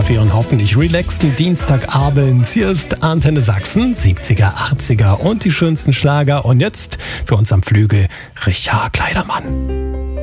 für Ihren hoffentlich relaxten Dienstagabend. Hier ist Antenne Sachsen, 70er, 80er und die schönsten Schlager. Und jetzt für uns am Flügel Richard Kleidermann.